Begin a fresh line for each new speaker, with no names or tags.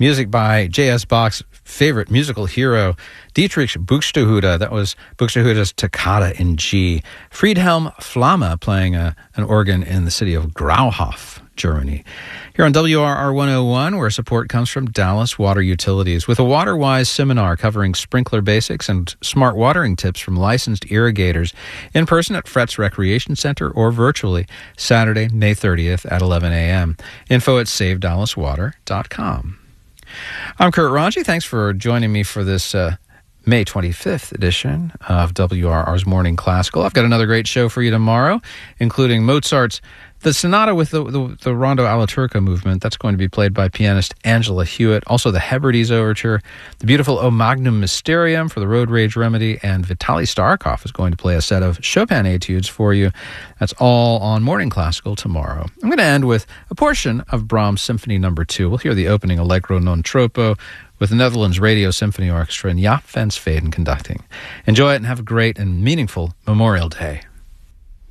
Music by J.S. Bach's favorite musical hero, Dietrich Buxtehude. That was Buxtehude's Toccata in G. Friedhelm Flamme playing an organ in the city of Grauhof, Germany. Here on WRR 101, where support comes from Dallas Water Utilities, with a WaterWise seminar covering sprinkler basics and smart watering tips from licensed irrigators, in person at Fretz Recreation Center or virtually Saturday, May 30th at 11 a.m. Info at SaveDallasWater.com. I'm Kurt Ranji. Thanks for joining me for this May 25th edition of WRR's Morning Classical. I've got another great show for you tomorrow, including Mozart's The Sonata with the Rondo alla Turca movement. That's going to be played by pianist Angela Hewitt. Also the Hebrides Overture, the beautiful O Magnum Mysterium for the Road Rage Remedy, and Vitaly Starkov is going to play a set of Chopin etudes for you. That's all on Morning Classical tomorrow. I'm going to end with a portion of Brahms' Symphony No. 2. We'll hear the opening Allegro non troppo with the Netherlands Radio Symphony Orchestra and Jaap van Sveden conducting. Enjoy it and have a great and meaningful Memorial Day.